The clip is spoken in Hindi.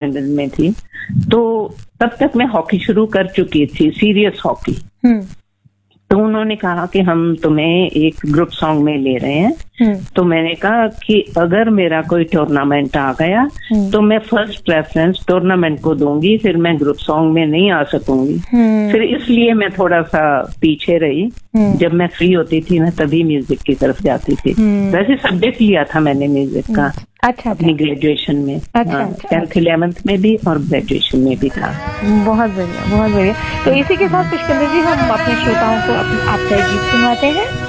स्टैंडर्ड में थी, तो तब तक मैं हॉकी शुरू कर चुकी थी, सीरियस हॉकी। तो उन्होंने कहा कि हम तुम्हें एक ग्रुप सॉन्ग में ले रहे हैं। तो मैंने कहा कि अगर मेरा कोई टूर्नामेंट आ गया तो मैं फर्स्ट प्रेफरेंस टूर्नामेंट को दूंगी, फिर मैं ग्रुप सॉन्ग में नहीं आ सकूंगी। फिर इसलिए मैं थोड़ा सा पीछे रही। जब मैं फ्री होती थी ना तभी म्यूजिक की तरफ जाती थी। वैसे सब्जेक्ट लिया था मैंने म्यूजिक का अपनी ग्रेजुएशन में, 10th 11th में भी और ग्रेजुएशन में भी था। बहुत बढ़िया, बहुत बढ़िया। तो इसी के साथ पुष्पिंदर जी हम अपने श्रोताओं को आपका गीत सुनवाते हैं।